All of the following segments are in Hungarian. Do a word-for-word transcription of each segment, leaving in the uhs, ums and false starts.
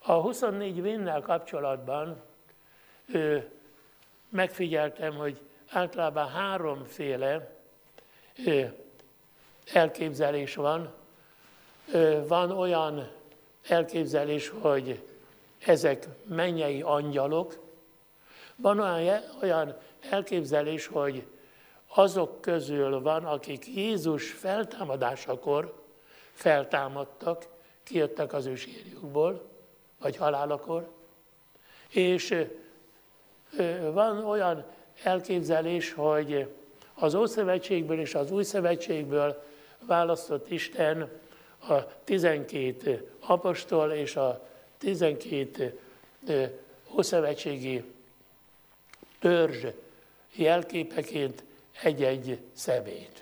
A huszonnégy vénnel kapcsolatban ö, megfigyeltem, hogy általában háromféle ö, elképzelés van. Ö, van olyan elképzelés, hogy ezek mennyei angyalok. Van olyan, olyan elképzelés, hogy azok közül van, akik Jézus feltámadásakor feltámadtak, kijöttek az ő sírjukból, vagy halálakor. És van olyan elképzelés, hogy az Ószövetségből és az Új Szövetségből választott Isten a tizenkét apostol és a tizenkét ószövetségi törzs jelképeként egy-egy szemét.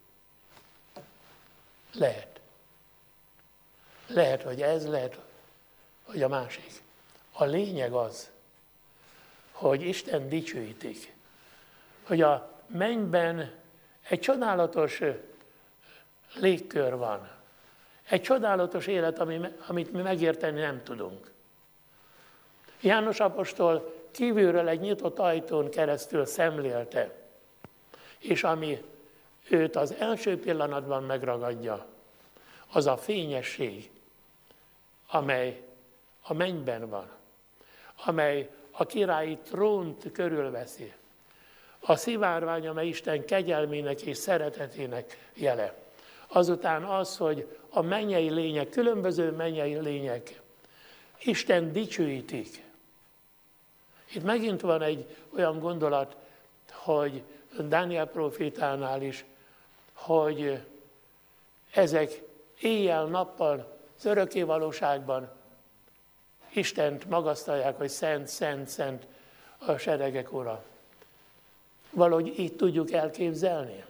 Lehet. Lehet, hogy ez, lehet, hogy a másik. A lényeg az, hogy Isten dicsőítik, hogy a mennyben egy csodálatos légkör van, egy csodálatos élet, amit mi megérteni nem tudunk. János apostol kívülről egy nyitott ajtón keresztül szemlélte, és ami őt az első pillanatban megragadja, az a fényesség, amely a mennyben van, amely a királyi trónt körülveszi, a szivárvány, amely Isten kegyelmének és szeretetének jele. Azután az, hogy a mennyei lények, különböző mennyei lények Isten dicsőítik. Itt megint van egy olyan gondolat, hogy Dániel prófétánál is, hogy ezek éjjel-nappal az örökké valóságban Istent magasztalják, hogy szent, szent, szent a seregek ura. Valahogy így tudjuk elképzelni.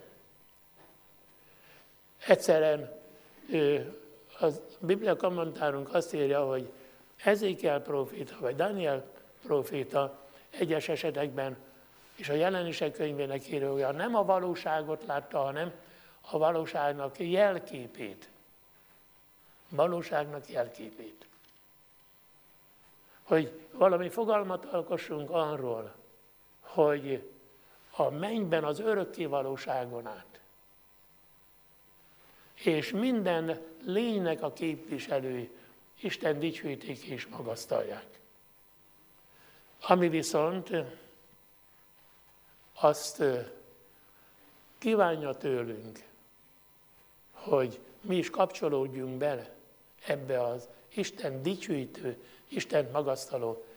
Egyszerűen a Biblia kommentárunk azt írja, hogy Ezékiel próféta, vagy Dániel próféta egyes esetekben, és a Jelenések könyvének írója nem a valóságot látta, hanem a valóságnak jelképét. Valóságnak jelképét. Hogy valami fogalmat alkossunk arról, hogy a mennyben az örökké valóságon át, és minden lénynek a képviselői Isten dicsőítik és magasztalják. Ami viszont azt kívánja tőlünk, hogy mi is kapcsolódjunk bele ebbe az Isten dicsőítő, Isten magasztaló